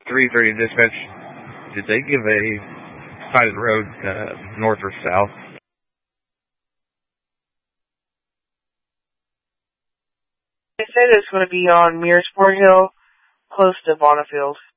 330 dispatch. Did they give a side of the road north or south? They said it's going to be on Mearsport Hill, close to Bonneville.